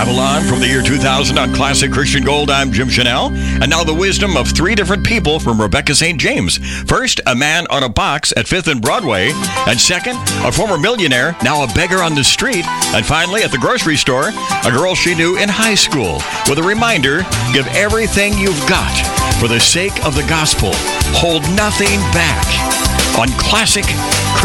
Babylon from the year 2000 on Classic Christian Gold. I'm Jim Chanel. And now the wisdom of three different people from Rebecca St. James. First, a man on a box at 5th and Broadway. And second, a former millionaire, now a beggar on the street. And finally, at the grocery store, a girl she knew in high school. With a reminder, give everything you've got for the sake of the gospel. Hold nothing back on Classic